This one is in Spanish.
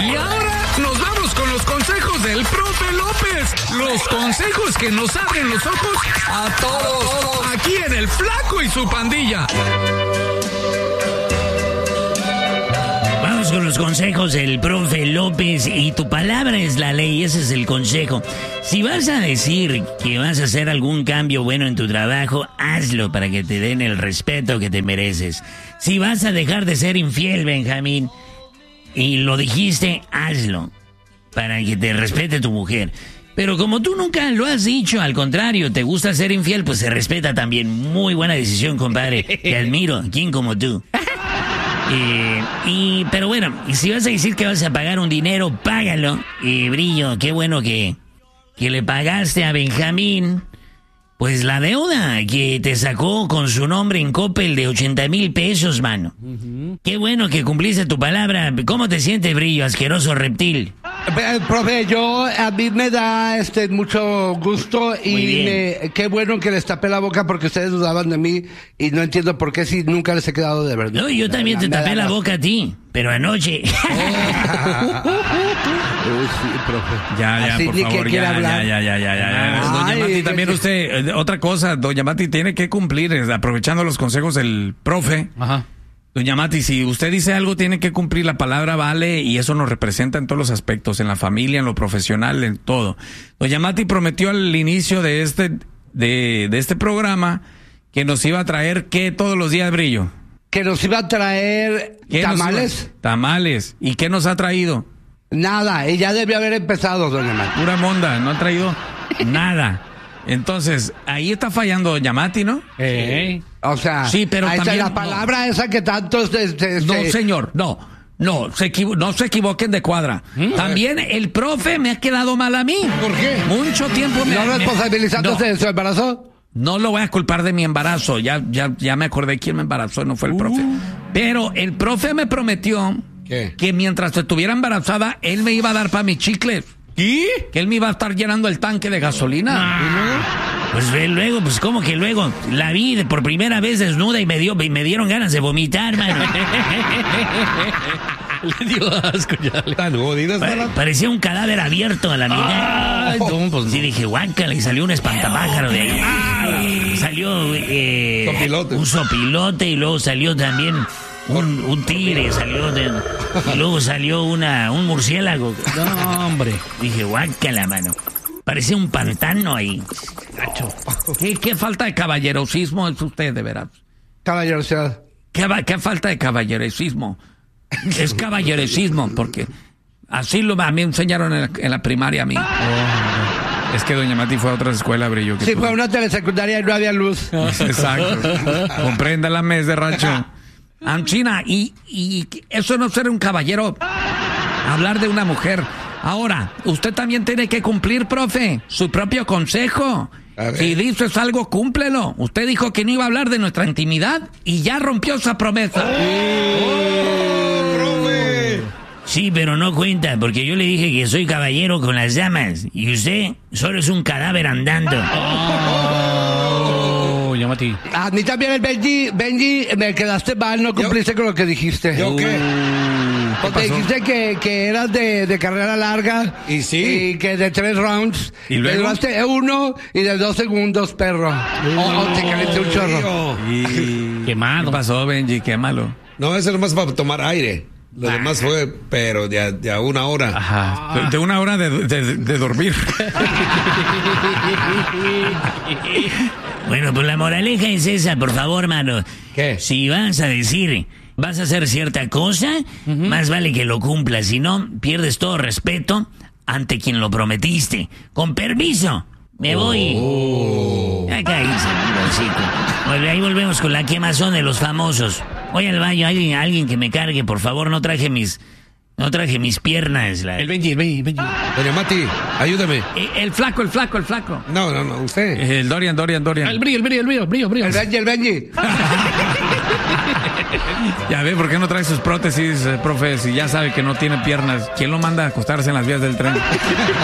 Y ahora nos vamos con los consejos del profe López. Los consejos que nos abren los ojos a todos. Aquí en El Flaco y su pandilla. Vamos con los consejos del profe López. Y tu palabra es la ley, ese es el consejo. Si vas a decir que vas a hacer algún cambio bueno en tu trabajo, hazlo para que te den el respeto que te mereces. Si vas a dejar de ser infiel, Benjamín, y lo dijiste, hazlo para que te respete tu mujer. Pero como tú nunca lo has dicho, al contrario, te gusta ser infiel, pues se respeta también. Muy buena decisión, compadre. Te admiro. ¿Quién como tú? Pero bueno, si vas a decir que vas a pagar un dinero, págalo. Brillo, qué bueno que le pagaste a Benjamín, pues la deuda que te sacó con su nombre en Coppel de 80,000 pesos, mano. Qué bueno que cumpliste tu palabra. ¿Cómo te sientes, Brillo, asqueroso reptil? Profe, a mí me da mucho gusto y qué bueno que les tapé la boca porque ustedes dudaban de mí y no entiendo por qué si nunca les he quedado de verdad. No, yo también te tapé la boca a ti, pero anoche. Sí, profe. Ya, Así por ni favor, que quiera hablar. Doña Ay, Mati, también usted, otra cosa, Doña Mati tiene que cumplir, aprovechando los consejos del profe. Ajá. Doña Mati, si usted dice algo, tiene que cumplir, la palabra vale y eso nos representa en todos los aspectos, en la familia, en lo profesional, en todo. Doña Mati prometió al inicio de este programa que nos iba a traer, ¿qué todos los días, Brillo? Que nos iba a traer tamales. Tamales. ¿Y qué nos ha traído? Nada, ella debió haber empezado, doña Mati. Pura monda, no ha traído nada. Entonces, ahí está fallando Doña Mati, ¿no? O sea, sí, pero ahí también, está la palabra esa que tanto... No, señor, no se equivoquen de cuadra. También el profe me ha quedado mal a mí. ¿Por qué? Mucho tiempo ¿No responsabilizándose de su embarazo? No lo voy a culpar de mi embarazo, ya me acordé quién me embarazó, no fue el profe. Pero el profe me prometió que mientras estuviera embarazada, él me iba a dar para mis chicles. ¿Y? Que él me iba a estar llenando el tanque de gasolina. Pues luego, pues ¿cómo que luego? La vi por primera vez desnuda y me dieron ganas de vomitar, mano. Le dio asco ya. Parecía un cadáver abierto a la mitad. Ay, no, pues sí, no. dije, guácala, y salió un espantapájaro de ahí. Salió un sopilote y luego salió también un tigre, y luego salió un murciélago. No, hombre. Dije, guácala, mano. Parecía un pantano ahí. ¿Qué falta de caballerosismo es usted, de veras? Caballerosidad. ¿Qué falta de caballeresismo? Es caballeresismo, porque así a mí me enseñaron en la primaria a mí. Es que Doña Mati fue a otra escuela, Brillo. Sí, fue a una telesecundaria y no había luz. Exacto. Comprenda la mes de rancho. Anchina, y eso no ser un caballero, hablar de una mujer. Ahora, usted también tiene que cumplir, profe, su propio consejo. Si dices algo, cúmplelo. Usted dijo que no iba a hablar de nuestra intimidad y ya rompió esa promesa. ¡Profe! Sí, pero no cuenta, porque yo le dije que soy caballero con las damas y usted solo es un cadáver andando. Doña Mati. A mí también el Benji, me quedaste mal, no cumpliste con lo que dijiste. ¿Yo qué? Porque dijiste que eras de carrera larga. Y sí. Y que de 3 rounds. ¿Y luego? Que duraste 1 y de 2 segundos, perro. O te calenté un chorro. Quemado. ¿Qué pasó, Benji? Qué malo. No, eso nomás para tomar aire. Lo demás fue, pero de a 1 hora. Ajá. De 1 hora de dormir. Bueno, pues la moraleja es esa, por favor, mano. ¿Qué? Si vas a decir, vas a hacer cierta cosa, más vale que lo cumplas. Si no, pierdes todo respeto ante quien lo prometiste. Con permiso, me voy. Acá hice el bolsito. Bueno, ahí volvemos con la quemazón de los famosos. Voy al baño, alguien que me cargue, por favor. No traje mis piernas. El Benji. Doña Mati, ayúdame. El flaco. No, usted. El Dorian. El brillo. El Benji. Ya ve, ¿por qué no trae sus prótesis, profe? Si ya sabe que no tiene piernas. ¿Quién lo manda a acostarse en las vías del tren?